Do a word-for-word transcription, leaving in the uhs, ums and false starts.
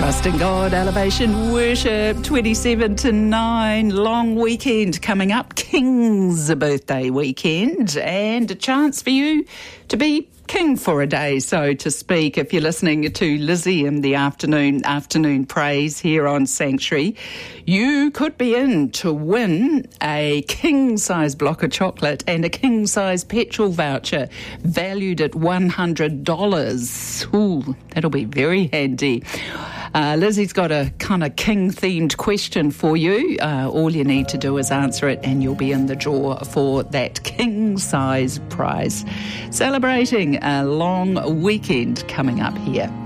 Trusting God, Elevation Worship, twenty-seven to nine, long weekend coming up, King's birthday weekend, and a chance for you to be king for a day, so to speak. If you're listening to Lizzie in the afternoon, afternoon praise here on Sanctuary, you could be in to win a king-size block of chocolate and a king-size petrol voucher valued at one hundred dollars. Ooh, that'll be very handy. Uh, Lizzie's got a kind of king-themed question for you. Uh, all you need to do is answer it and you'll be in the draw for that king-size prize. Celebrating a long weekend coming up here.